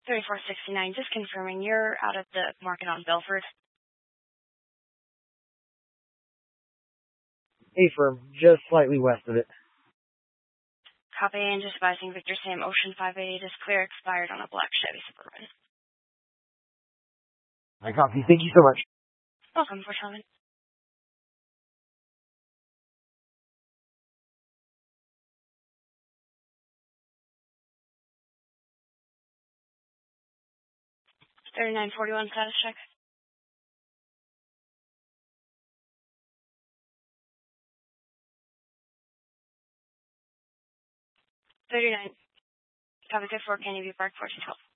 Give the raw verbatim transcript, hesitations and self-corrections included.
thirty-four sixty-nine, just confirming you're out of the market on Belford. A-firm, just slightly west of it. Copy, and just advising Victor Sam Ocean five eighty-eight is clear, expired on a black Chevy Suburban. I copy. Thank you so much. Welcome for coming. thirty-nine forty-one status check. thirty-nine. Copy, good for Can you be parked for twelve?